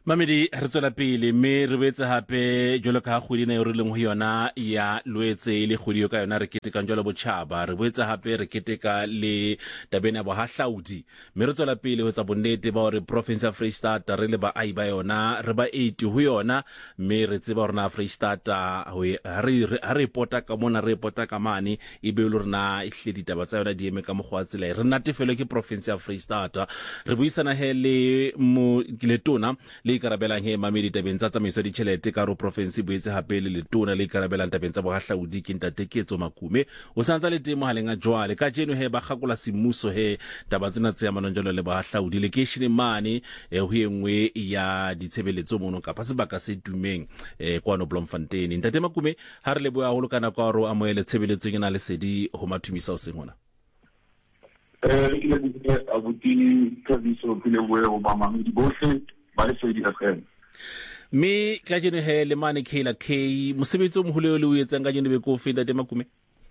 Mamedi re tswela pele mme re boetse hape jwalo ka kgwedi na e re leng ho yona ya Loetse le kgwedi ka yona re ketekang jwalo botjhaba re boetse hape re keteka le tabeng ya bohahlaudi mme re tswela pele ho tsa bonnete ba hore province ya Freistata re le baahi ba yona re ba 80 ho yona mme re tseba hore na Freistata ha re pota ka mona re pota ka mane e be le rena ihle ditaba tsa yona di eme ka mogwa tsela re natefelo ke province ya Freistata re buisana he le mo letona le ikarabelang he Mamedi tabeng tsa tsamaiso di tjhelete ka ro province boetse hape le letona le ikarabelang tabeng tsa bohahlaudi ke Ntate Ketso Makume o santsa le temo haleng a jwale ka jeno he ba gakola semmuso he taba tsena tse amanang le bohahlaudi location mane ho engwe ya ditshebeletso mono ka pasebaka se tumeng kwano Bloemfontein Ntate Makume ha re le boya ho lokana kwa ro amoele tshebeletso ke na le sedi ho mathumisa o seng hona ile abuti Thabiso pele boya ho ba Mamedi bohle ba le sedi FM me ka jeno he le mane Kayla K mosebetsi o moholo le o etsang ka jeno be ko feta Ntate Makume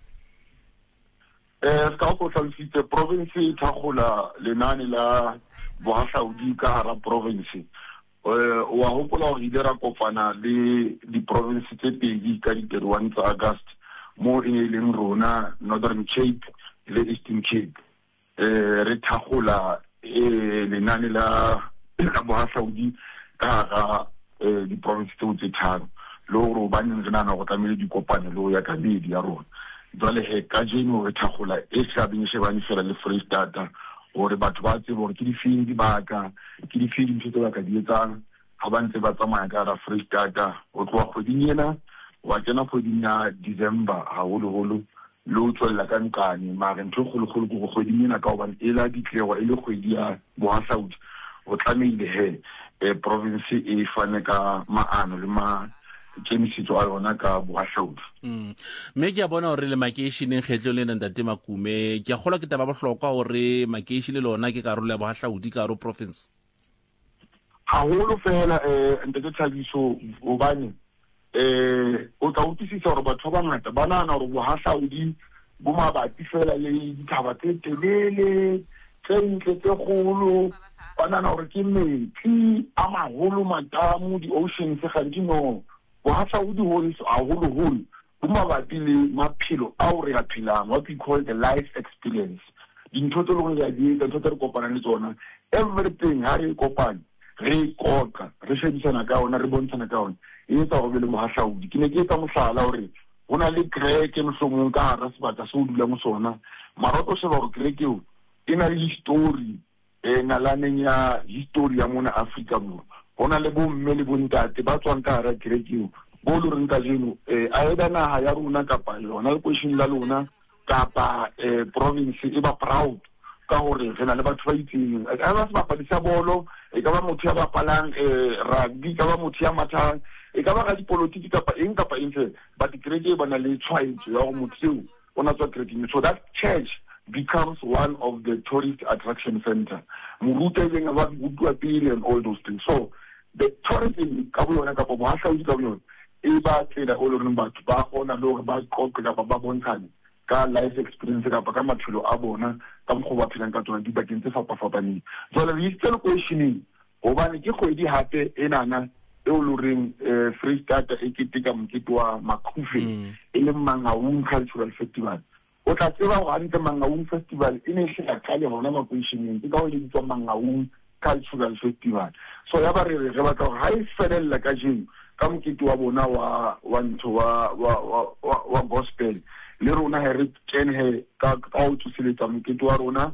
ska go tlhalositse province e thagola lenane la bohahlaudi ka hara province wa hopola hore ile ra kopana le di province tse pedi ka di 31 tsa August mo e leng rona Northern Cape le Eastern Cape re thagola lenane la bohahlaudi ka hara di province tse tharo lo ro ba neng re nana go tlamele di kopane lo ya ka medi ya rona jwale he ka jeno re thagola e sabeng shebane fela le Freistata gore batho ba tsebe gore ke di feng di baka ke di feng di tse ba ka di etsang ha ba ntse ba tsamaya ka hara Freistata o tloa kgweding ena wa tsena kgweding ya December haholo lo tswela ka nkane mare ntho go go kgweding ena ka hobane e la ditlego e le kgwedi ya bohahlaudi o tlameile he province e fane ka maano le ma kemisitso a yona ka bohahlaudi me ke a bona hore le makeisheneng kgetlo le Ntate Makume ke a gola ke taba bohlokwa hore makeishene le lona ke karolo ya bohahlaudi ka ro province haholo fela Ntate Thabiso hobane o tla utlwisisa hore batho ba ngata ba nana hore bohahlaudi bo mabapi fela le dithaba tse telele tse ntle tse kgolo ba nana hore ke metsi a maholo matamu di oceans ga di no bohahlaudi ho is haholo bo mabapi le maphelo a o re a phelang what we call the life experience dintho tse leng ya di ntho tse re kopana le tsona everything ha re kopane re koka re shebisana ka ona re bontshana ka ona e etsa go be le bohahlaudi ke ne ke etsa mohlala hore hona le kreke mohlomong ka hara sebaka se o dula mo sona maroto se ba go kreke o ena le history nalaneng ya history ya mona Africa mo hona le bo mme le bontate ba tswang ka hara kreke o bo lo reng ka jeno a eda naha ya rona kapa yona le question la lona kapa province e ba proud ka hore re na le batho ba itseng a ba se bapadi sa bolo e ka ba motho ya bapalang rugby ka ba motho ya mathang e ka ba ga dipolitiki kapa eng ba dikreke ba na le tshwaetso ya go motho o na tswa kreke so that church becomes one of the tourist attraction center moruta e leng ba butwa pele and all those things so the tourism ka bona kapa bohahlaudi ka bona e ba tsela o leng batho ba gona le gore ba qoqe kapa ba bontshane ka life experience kapa ka maphelo a bona ka mokgwa ba phelang ka tsona di bakeng tse fapafapaneng jwale re still questioning hobane ke kgwedi hape enana e o loreng Freistata e keteka mokete wa Makhufe e leng Mangaung Cultural Festival o tla tseba go ante Mangaung Festival e ne se ka le hona makwesheneng ke ka o le ditwa Mangaung Cultural Festival so ya ba re ba ka ha e felella ka jeno ka mokete wa bona wa ntho wa gospel le rona he re kene he ka o tsuseletsa mokete wa rona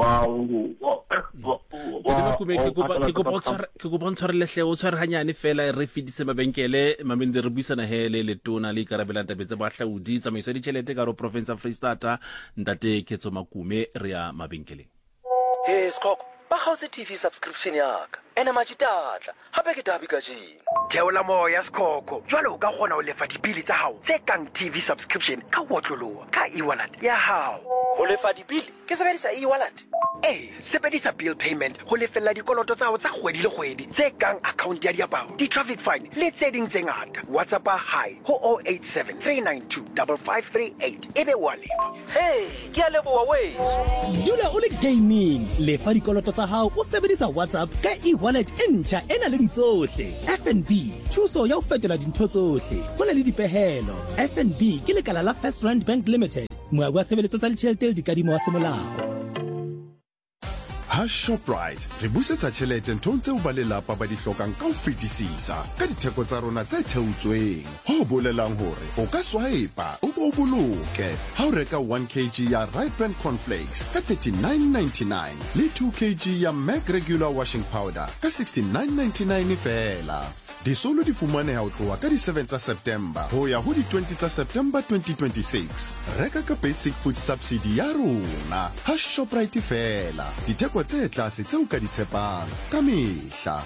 ke go bontshware lehle o tshware hanyane fela re fedise mabenkele Mamedi re buisana he le letona le ikarabelang tabetse bohahlaudi tsamaiso di tjhelete ka ro province ya Freistata Ntate Ketso Makume re ya mabenkeleng Skoko ba hause TV subscription yaka ena majitatla hape ke dabi ka jini theola moya Skoko jwale o ka gona o lefa dibili tsa hao tse kang TV subscription ka wotloloa ka e-wallet ya hao ho lefa dibili ke sebedisa e-wallet sebedisa bill payment ho lefella dikoloto tsa hao tsa kgwedi le kgwedi tse kang account ya diaparo di-traffic fine le tse ding tse ngata WhatsApp hi ho 087 392 5538 ebe wa lefa ke a leboha weso dula o le gaming lefa dikoloto tsa hao o sebedisa WhatsApp ka e wallet e ntjha e nang le tsohle. FNB thuso ya ho fetola dintho tsohle. Ho na le dipehelo. FNB ke lekala la First Rand Bank Limited. Moabi wa tshebeletso tsa ditjhelete le dikadimo wa semolao. Ha Shoprite re busetsa tjhelete nthong tseo ba lelapa ba di hlokang ka ho fetisisa ka ditheko tsa rona tse theotsweng. Ho bolelang hore o ka swipe o bo boloke ha o reka 1 kg ya Right Brand Cornflakes ka 39.99 le 2 kg ya Mac Regular Washing Powder ka 69.99 fela. Disolo di fumaneha ho tloha ka di 7 tsa September ho ya ho di 20 tsa September 2026. Reka ka basic food subsidy ya rona. Ha Shoprite fela. Ditheko tse tlase tseo ka di tshepang ka mehla.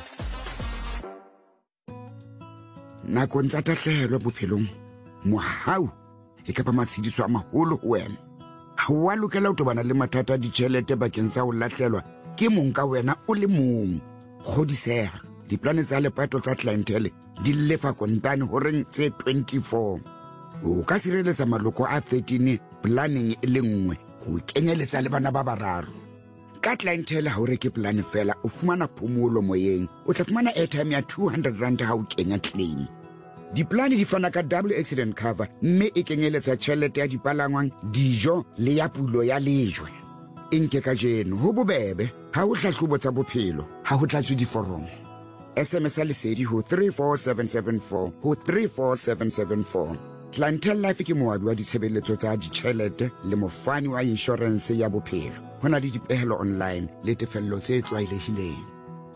Nakong tsa tahlehelo bophelong, mohau e ka ba matshediso a maholo ho wena. Ha wa lokela ho tobana le mathata a ditjhelete bakeng sa ho lahlehelwa ke mong ka wena o le mong. Kgodiseha. Diplane tsa lepato tsa clientele di lefa kontane horeng tse 24. O ka sireletsa maloko a 13 planning e le nngwe ho kenyeletsa le bana ba bararo. Ka clientele ha o reke plan fela o fumana phomolo moyeng. O tla fumana airtime ya 200 rand ha o kenya claim. Diplane di fana ka double accident cover mme e kenyeletsa tjhelete ya dipalangwang, dijo le ya pulo ya lejwe. Nke ka jeno ho bobebe ha o hlahlobo tsa bophelo ha ho tlatswe diforomo. SMS lesedi ho 34774 ho 34774. Clientele Life ke moabi wa ditshebeletso tsa ditjhelete le mofani wa insurance ya bophelo. Ho na le dipehelo online le tefello tse tlwaelehileng.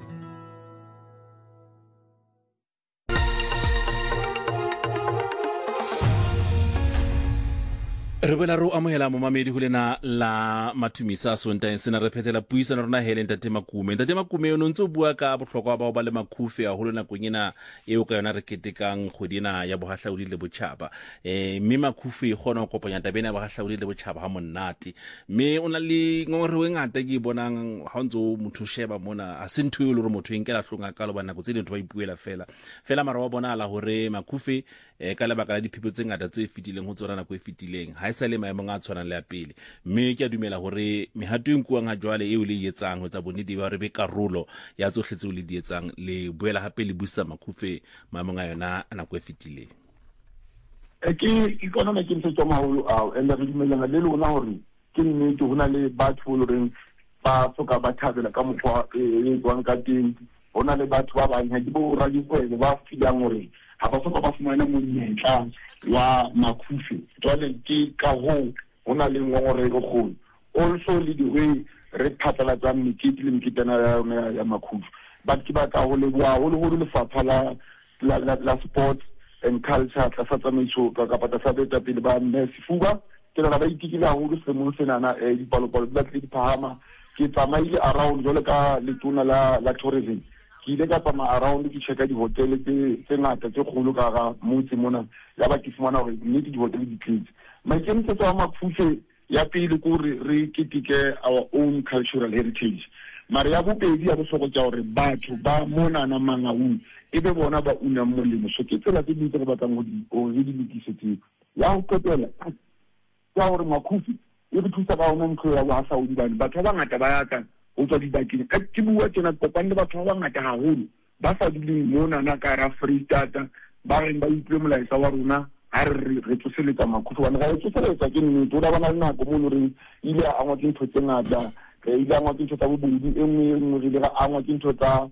Re boela ro amohela momamedi ho lena la Mathumisa a Sontaeng sena re phethela puisano rona hele Ntate Makume. Ntate Makume o ntse o bua ka bohlokwa ba ba le makhufe a holo nakong ena eo ka yona re ketekang kgwedi ena ya bohahlaudi le botjhaba. Mme makhufe e kgona ho kopanya tabena ya bohahlaudi le botjhaba ha monate. Mme o na le ngore we ngata ke bonang ha ntso motho sheba mona a se ntho e le re motho enkela hlonga ka lo bana go tse dintho ba ipuela fela mara wa bona ala hore makhufe ka lebaka la diphipo tse ngata tse fitileng ho tsona nako e fitileng ha isa le maemong a tshwanang le a pele. Mme ke a dumela hore mehato e nkuwang ha jwale eo le etsang ho tsa bonnete ba re be karolo ya tsohle tseo le di etsang le boela hape le busa makhufe maemong a yona nako e fitileng. Ke ikona ke ntse tsoma holo ao ene re dumelana le lona hore ke nnete hona le batho le reng ba soka ba thabela ka mokgwa e tswang ka teng. Hona le batho ba bang ha di bo ra dikwele ba filang hore ha ba soka ba fumana monyetla wa makhufe. Jwale ke ka hona le ngore go kgolo also le the way re phatlalatsa mekete le meketana ya makhufe. But ke ba ka ho le bua ho le lefapha la sports and culture tla sa tsamaiso ka pata sa beta pele ba Mesifuba ke la ba itikile haholo se mo senana dipalopalo ba tle di phahama ke tsamaile around jole ka letona la tourism ke ile ka tsama around ke checka di hotel tse ngata tse kgolo ka ga motse mona ya ba ke fumana hore nnete di hotel di tletse maikemisetso a makhufe ya pele ko re ketike our own cultural heritage mara ya bobedi ya bohloko tja hore batho ba mona na mangaung e be bona ba una molemo so ke tsela tse ditse re batlang ho di lokisetse ya ho qetela ya hore makhufe e re thusa ba ona ntlo ya bohahlaudi bane batho ba ngata ba ya ka o tswa dibakeng ke bua tjena kopane le batho ba ngata haholo ba sa dule mona na ka ra Freestata ba re ba itle molaetsa wa rona ha re tsoseletsa makhufe wa re tsoseletsa ke nnete o da bana le nako mo le ile a ngwa ke ntho tse ngata ile a ngwa ke ntho tsa bobudi e nngwe re dira a ngwa ke ntho tsa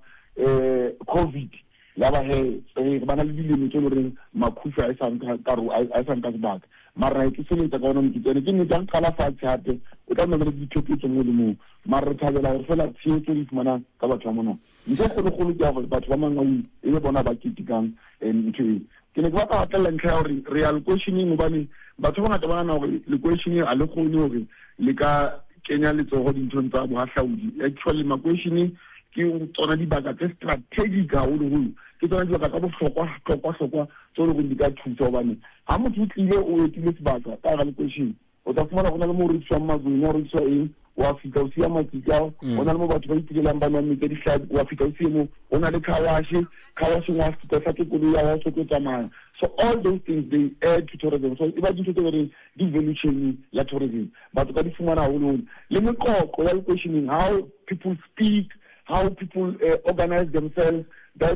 COVID ya ba he bana le dilemo tse le makhufe a isang ka sebaka mara ke seletsa ka ona mokitene ke nnete ang kala fatshe hape o tla nna le diphephetso mo le mo mara re thabela gore fela tsheetso di fumana ka batho ba mona ntse kgolo ke ya gore batho ba mangwe e le bona ba ketikang ntho e ke ne ke batla go tlela ntlha ya gore real questioning hobane batho ba ngata ba nana gore le questioning a le kgone gore le ka kenya letsogo dinthong tsa bohahlaudi actually ma questioning ke tsona dibaka tse strategic haholo ke tsona dibaka tsa bohlokwa tseo le di ka thusa hobane ha motho o tlile o etile sebaka ka ga le question o tla fumana go na le mo re tswang mazweng ya re tswa eng wa fita o sia matsika o na le mo batho ba itilelang ba nwa metsi di hlabi wa fita o sia mo o na le khawashi wa fita sa ke kolo ya wa so ke tsamaya so all those things they add to tourism so iba dintho tse gore di value chain ya tourism batho ka di fumana haholo le meqoqo ya questioning how people speak how people organize themselves. They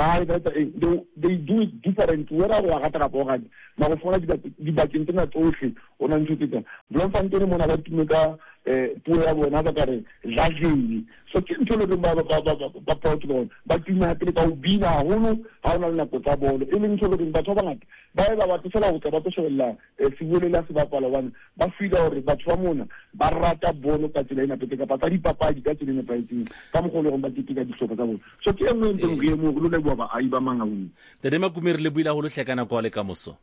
do it different. Where are we at? Now, for the back in the ocean, on Anjutica, Blonfantino Monavaka, Pua, another carry, Zagini. So, Kim told them about Portugal, but you might take out Bina, Hunu, Hana Potabo, even told them about by what to sell out about the Shola, if you will last about one, but Fidor, but Ramona, Barata, Bono, Catalina, Patari Papa, Catalina, come home, but you get the Sopa. So, Kim the Demakumir Libila who second a call Camuso.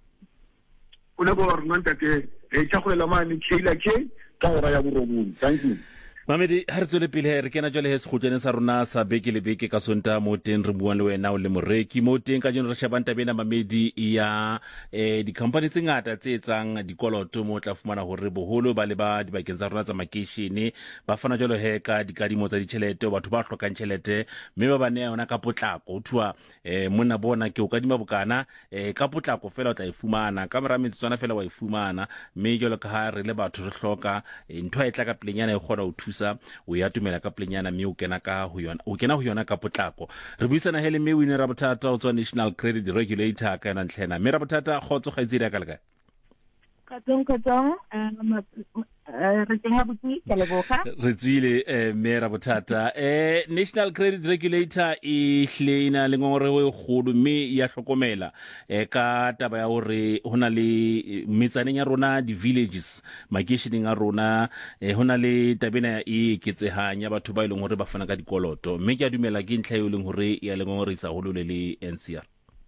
Thank you. Mamedi Herzole Pilher, Kenajole has Hujan Saruna, Sabeki Lebeke Kasunta, Motin, Rubuanwe, now Lemoreki, Motin, Kajan Shabanta Bena Mamedi, Ia, the company singer that says the color to Mota Fumana Horrible Holo, Baleba, the Bakenzarna Makishi, Bafana Jolo Heka, the Kadimota Chelete, or Tobacco Canchelete, Mebane on a Caputlaco, Tua, Munabona, Kyokadima Bucana, Caputlaco fellow Fumana, cameraman Sona fellow Fumana, Major Lokahar, Releba to Shoka, in Twilight like a Pliana Horo we had to make a plinyana mi ukenaka huyona ka potlako re buisa na hele me wine rabotata o tswa National Credit Regulator kana ntlhena me rabotata khotso ga itsira ka leka katsong re tenga botsi ke leboga re tsile me rabotata National Credit Regulator e hlena lengore we khulu me ya hlokomela ka taba ya hore hona le metsaneng ya rona di villages makeisheneng a rona hona le tabena e ketsehanya batho ba ileng hore ba fana ka dikoloto me ke a dumela ke ntlha yo leng hore ya lengore isa holole le NCR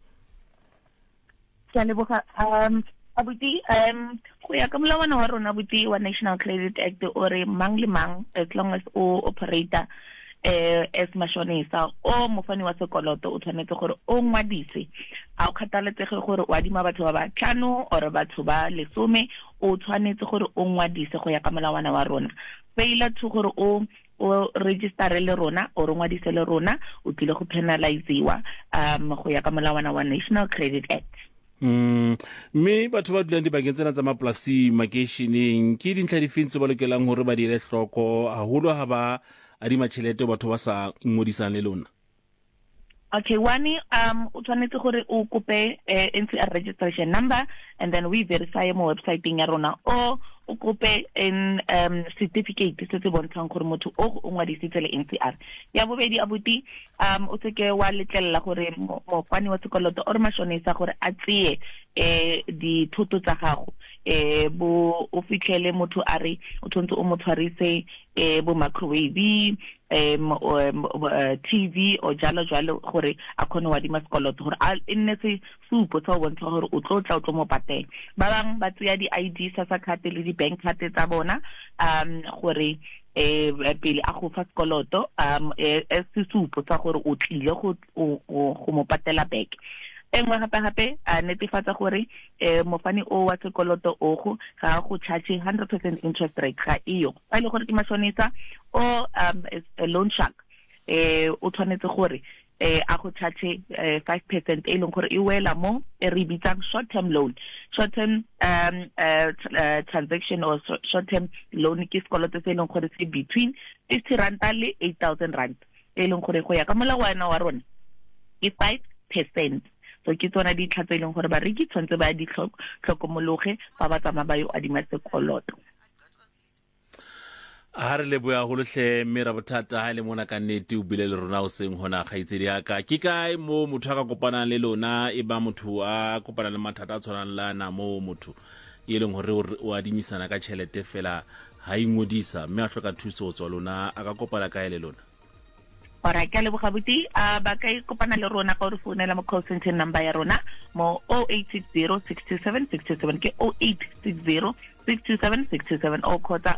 ke leboga abuti go ya ka molawana wa rona abuti wa National Credit Act ore mang le mang as long as o operator as mashonisa o mofani wa sekoloto o tshwanetse gore o ngwadise a o khathaletsege gore o adima batho ba tlhano or batho ba 10 o tshwanetse gore o ngwadise go ya ka molawana wa rona failure to gore o register le rona o ngwadise le rona o tlile go penalizewa go ya ka molawana wa National Credit Act. Me batho ba dulang dibakeng tsena tsa maplasi makeisheneng ke dintlha difentse ba lokelang hore ba dire hloko haholo ha ba adima tšhelete batho ba sa ngodisang le lona? Okay, one o tshwanetse gore o kope NCR registration number and then we verify mo website ya rona o kope en certificate se se bontshang gore motho o ngwadisitse le NCR. Ya bobedi abuti o tseke wa letlella gore mokwani wa sekoloto or mashonisa gore a tseye di thoto tsa gago bo o fitlhele motho a re o tshwanetse o motshwarise bo microwave TV o jalo gore a khone wa di maskoloto gore a nne se supo tsa bontsha gore o tlo mo patela ba bang ba tseya di ID sa card le di bank card tsa bona gore pele a go fa sekoloto se supo tsa gore o tlile go mo patela back engwe gape a netefatsa gore mofani o wa sekoloto o go ga go charge 100% interest rate ga iyo a ile gore ke mashonisa o loan shark o tshwanetse gore a go charge 5% e leng gore e wela mo re bitsang short term loan transaction or short term loan ke sekoloto se leng gore se between 50 rand le 8000 rand e leng gore go ya ka molawana wa rona ke 5%. So ke tsona di tlhatse leng gore ba reki tshwantse ba di tlhokomologe ba ba tsama ba yo adima sekoloto. a re leboya go lotlhe mme ra bothata ha le mona ka nnete o bile le rona o seng hona kgaitsedi ya ka ke kae mo motho a ka kopana le lona e ba motho a kopana le mathata a tshwanang lana mo motho e leng hore o adimisana ka tšhelete fela ha ingodisa mme a hloka thuso o tswa lona a ka kopana kae le lona? Ora ke leboga buti ba ka kopana le rona ka re founela mo call center number ya rona mo 08606767 ke 08606767 o kota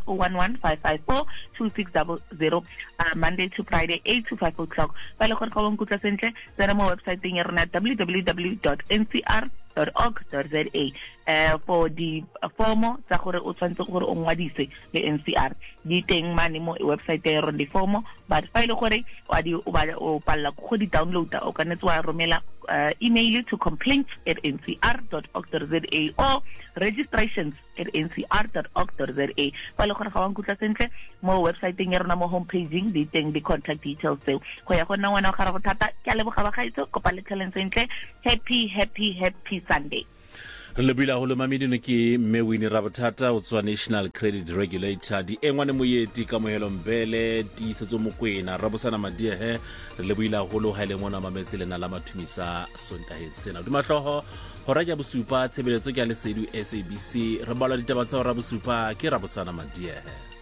0115542600 Monday to Friday 8 to 5 o'clock ba le gore ka bong kutla sentle tsena mo website ya rona www.ncr.org.za for the formo tsa gore o tshwantse gore o ngwadise le NCR di teng mane mo website ya rona di formo but fa ile gore o palla go di downloada o ka netse wa romela email to complaints@ncr.org.za or registrations@ncr.org.za ba le gore ga wa nkutla sentle mo website-eng ya rona mo homepageng di teng di contact details tseo go ya go nna ngwana ga ra bothata ke a leboga ba gaitso kopa le tlheleng sentle happy Sunday. re lebile go le mamedino ke Mmewini Rabothata o tswa National Credit Regulator di engwane moyeti ka mohelo mbele di setso mokwena Rabosana Madiehe re lebile go lo ha le mona mametse lena la mathumisa sontahe sena di mahloho hora ya bosupa tshebeletso ke ya lesedu SABC re balwa ditaba tsa Rabosupa ke Rabosana Madiehe.